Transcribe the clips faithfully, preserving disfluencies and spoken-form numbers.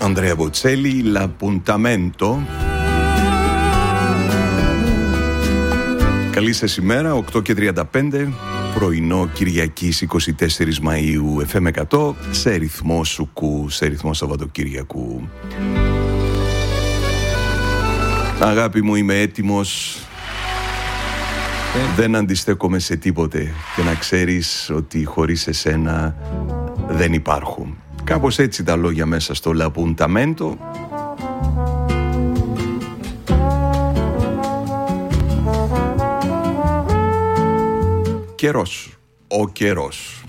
Ανδρέα Μποτσέλη, L'Appuntamento. Καλή σας ημέρα, οκτώ και τριάντα πέντε, πρωινό Κυριακής εικοστή τέταρτη Μαΐου, εφ εμ εκατό, σε ρυθμό Σουκού, σε ρυθμό Σαββατοκύριακου. Αγάπη μου, είμαι έτοιμος, δεν αντιστέκομαι σε τίποτε και να ξέρεις ότι χωρίς εσένα δεν υπάρχουν. Κάπως έτσι τα λόγια μέσα στο L'Appuntamento. Καιρός, ο καιρός.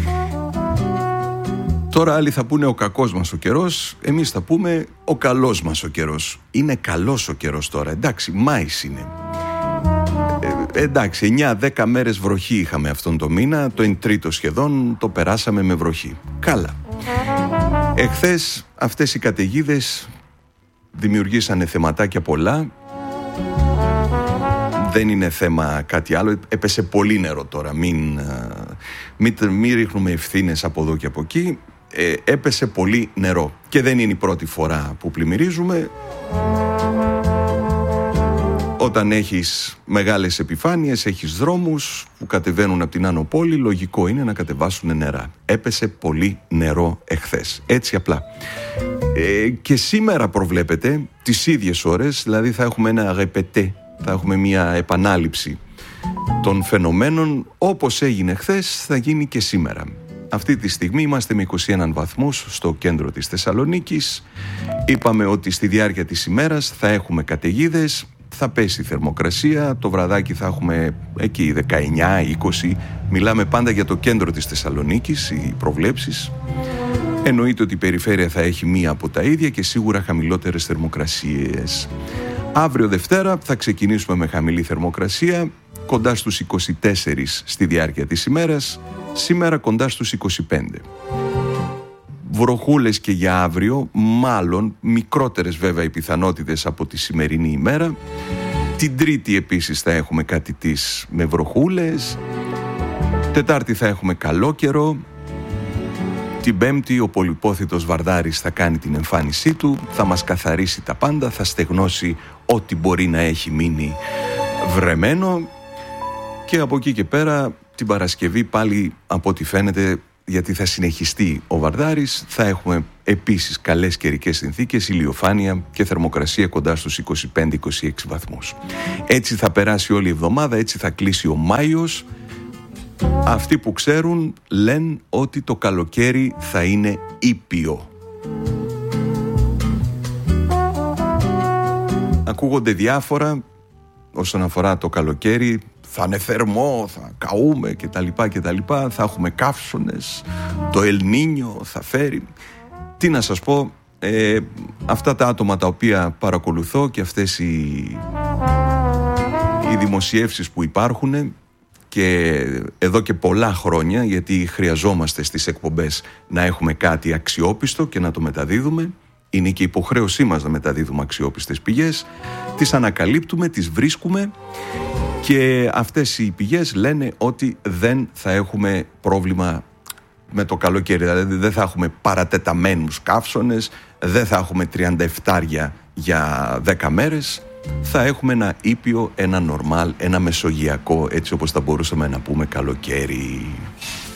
Τώρα άλλοι θα πούνε ο κακός μας ο καιρός, εμείς θα πούμε ο καλός μας ο καιρός. Είναι καλός ο καιρός τώρα, εντάξει, Μάης είναι. Ε, εντάξει, εννιά δέκα μέρες βροχή είχαμε αυτόν τον μήνα, το εν τρίτο σχεδόν το περάσαμε με βροχή. Καλά. Εχθές αυτές οι καταιγίδες δημιουργήσανε θεματάκια πολλά. Δεν είναι θέμα κάτι άλλο, έπεσε πολύ νερό τώρα, μην, μην, μην ρίχνουμε ευθύνες από εδώ και από εκεί. ε, Έπεσε πολύ νερό και δεν είναι η πρώτη φορά που πλημμυρίζουμε. Όταν έχεις μεγάλες επιφάνειες, έχεις δρόμους που κατεβαίνουν από την Άνω Πόλη, λογικό είναι να κατεβάσουν νερά. Έπεσε πολύ νερό εχθές, έτσι απλά. ε, Και σήμερα προβλέπεται τις ίδιες ώρες, δηλαδή θα έχουμε ένα ρεπετέ, θα έχουμε μια επανάληψη των φαινομένων. Όπως έγινε χθες θα γίνει και σήμερα. Αυτή τη στιγμή είμαστε με είκοσι ένα βαθμούς στο κέντρο της Θεσσαλονίκης. Είπαμε ότι στη διάρκεια της ημέρας θα έχουμε καταιγίδες, θα πέσει η θερμοκρασία, το βραδάκι θα έχουμε εκεί δεκαεννιά είκοσι. Μιλάμε πάντα για το κέντρο της Θεσσαλονίκης, οι προβλέψεις. Εννοείται ότι η περιφέρεια θα έχει μία από τα ίδια και σίγουρα χαμηλότερες θερμοκρασίες. Αύριο Δευτέρα θα ξεκινήσουμε με χαμηλή θερμοκρασία, κοντά στους είκοσι τέσσερα στη διάρκεια της ημέρας, σήμερα κοντά στους είκοσι πέντε. Βροχούλες και για αύριο, μάλλον μικρότερες βέβαια οι πιθανότητες από τη σημερινή ημέρα. Την Τρίτη επίσης θα έχουμε κάτι της με βροχούλες. Τετάρτη θα έχουμε καλό καιρό. Την Πέμπτη ο πολυπόθητος Βαρδάρης θα κάνει την εμφάνισή του, θα μας καθαρίσει τα πάντα, θα στεγνώσει ό,τι μπορεί να έχει μείνει βρεμένο. Και από εκεί και πέρα την Παρασκευή πάλι από ό,τι φαίνεται, γιατί θα συνεχιστεί ο Βαρδάρης, θα έχουμε επίσης καλές καιρικές συνθήκες, ηλιοφάνεια και θερμοκρασία κοντά στους είκοσι πέντε είκοσι έξι βαθμούς. Έτσι θα περάσει όλη η εβδομάδα, έτσι θα κλείσει ο Μάιος. Αυτοί που ξέρουν λένε ότι το καλοκαίρι θα είναι ήπιο. Ακούγονται διάφορα όσον αφορά το καλοκαίρι. Θα είναι θερμό, θα καούμε κτλ, κτλ. Θα έχουμε καύσονες, το Ελνίνιο θα φέρει. Τι να σας πω, ε, αυτά τα άτομα τα οποία παρακολουθώ και αυτές οι, οι δημοσιεύσεις που υπάρχουν και εδώ και πολλά χρόνια, γιατί χρειαζόμαστε στις εκπομπές να έχουμε κάτι αξιόπιστο και να το μεταδίδουμε, είναι και υποχρέωσή μας να μεταδίδουμε αξιόπιστες πηγές, τις ανακαλύπτουμε, τις βρίσκουμε και αυτές οι πηγές λένε ότι δεν θα έχουμε πρόβλημα με το καλοκαίρι, δηλαδή δεν θα έχουμε παρατεταμένους καύσονες, δεν θα έχουμε τριάντα επτά για δέκα μέρες, θα έχουμε ένα ήπιο, ένα νορμάλ, ένα μεσογειακό, έτσι όπως θα μπορούσαμε να πούμε καλοκαίρι.